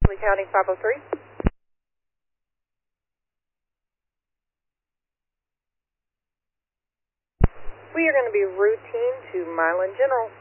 County 503. We are going to be routine to Milan General.